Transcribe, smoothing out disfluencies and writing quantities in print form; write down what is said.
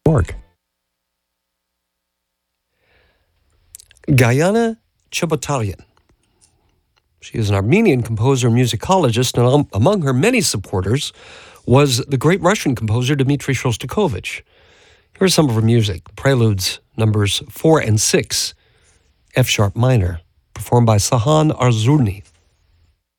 Gayana Chebotaryan. She is an Armenian composer and musicologist, and among her many supporters was the great Russian composer Dmitri Shostakovich. Here's some of her music: Preludes numbers 4 and 6, F-sharp minor, performed by Sahan Arzurny.